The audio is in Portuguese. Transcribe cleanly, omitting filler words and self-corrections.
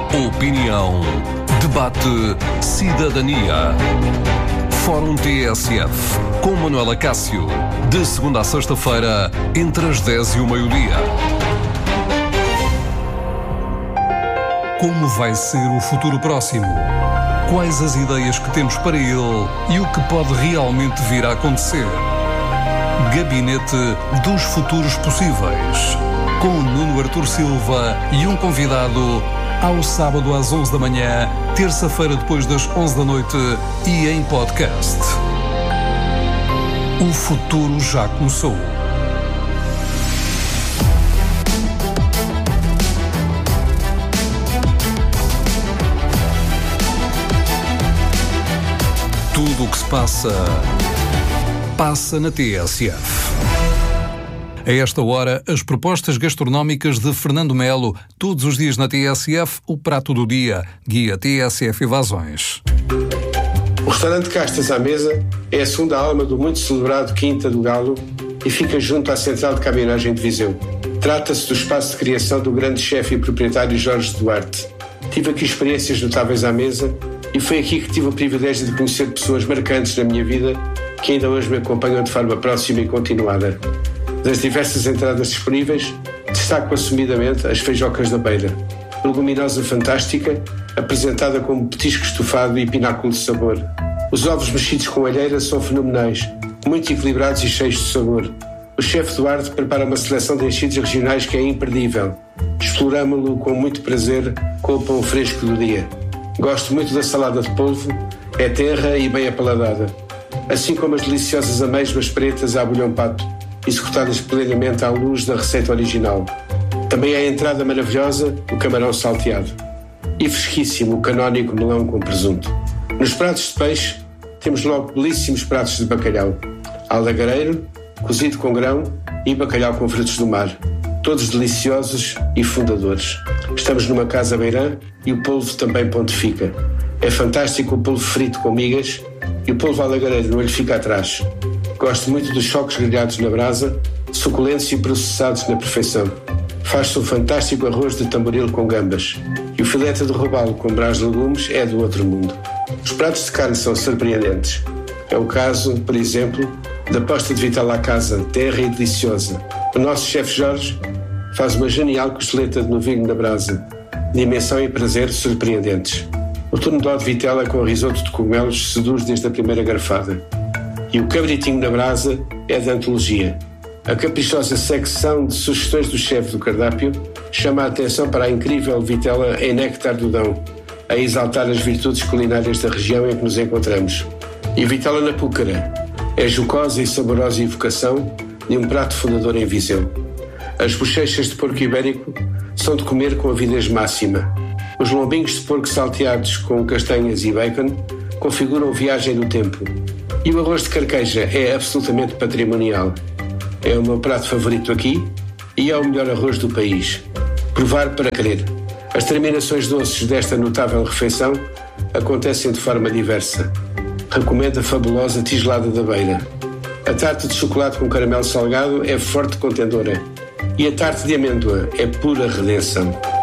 Opinião, debate, cidadania. Fórum TSF, com Manuela Cássio, de segunda a sexta-feira, entre as 10 e o meio-dia. Como vai ser o futuro próximo? Quais as ideias que temos para ele e o que pode realmente vir a acontecer? Gabinete dos Futuros Possíveis, com Nuno Artur Silva e um convidado, ao sábado às 11 da manhã, terça-feira depois das 11 da noite e em podcast. O futuro já começou. Tudo o que se passa na TSF. A esta hora, as propostas gastronómicas de Fernando Melo. Todos os dias na TSF, o prato do dia. Guia TSF Evasões. O restaurante Castas à Mesa é a segunda alma do muito celebrado Quinta do Galo e fica junto à central de caminhonagem de Viseu. Trata-se do espaço de criação do grande chefe e proprietário Jorge Duarte. Tive aqui experiências notáveis à mesa e foi aqui que tive o privilégio de conhecer pessoas marcantes na minha vida que ainda hoje me acompanham de forma próxima e continuada. Das diversas entradas disponíveis, destaco assumidamente as feijocas da Beira, leguminosa fantástica, apresentada como petisco estufado e pináculo de sabor. Os ovos mexidos com alheira são fenomenais, muito equilibrados e cheios de sabor. O chefe Duarte prepara uma seleção de enchidos regionais que é imperdível. Exploramo-lo com muito prazer com o pão fresco do dia. Gosto muito da salada de polvo, é terra e bem apaladada, assim como as deliciosas amêijoas pretas à bolhão pato, executadas plenamente à luz da receita original. Também a entrada maravilhosa, o camarão salteado. E fresquíssimo, o canónico melão com presunto. Nos pratos de peixe, temos logo belíssimos pratos de bacalhau. Alagareiro, cozido com grão e bacalhau com frutos do mar. Todos deliciosos e fundadores. Estamos numa casa beirã e o polvo também pontifica. É fantástico o polvo frito com migas e o polvo alagareiro não lhe fica atrás. Gosto muito dos choques grelhados na brasa, suculentos e processados na perfeição. Faz-se um fantástico arroz de tamboril com gambas. E o filete de robalo com brás de legumes é do outro mundo. Os pratos de carne são surpreendentes. É o caso, por exemplo, da posta de vitela à casa, terra e deliciosa. O nosso chefe Jorge faz uma genial costeleta de novilho na brasa. Dimensão e prazer surpreendentes. O tornedó de vitela com risoto de cogumelos seduz desde a primeira garfada. E o cabritinho na brasa é da antologia. A caprichosa secção de sugestões do chefe do cardápio chama a atenção para a incrível vitela em néctar do Dão, a exaltar as virtudes culinárias da região em que nos encontramos. E vitela na púcara é jucosa e saborosa evocação de um prato fundador em Viseu. As bochechas de porco ibérico são de comer com avidez máxima. Os lombinhos de porco salteados com castanhas e bacon configuram viagem no tempo. E o arroz de carqueja é absolutamente patrimonial. É o meu prato favorito aqui e é o melhor arroz do país. Provar para querer. As terminações doces desta notável refeição acontecem de forma diversa. Recomendo a fabulosa tigelada da Beira. A tarte de chocolate com caramelo salgado é forte contendora. E a tarte de amêndoa é pura redenção.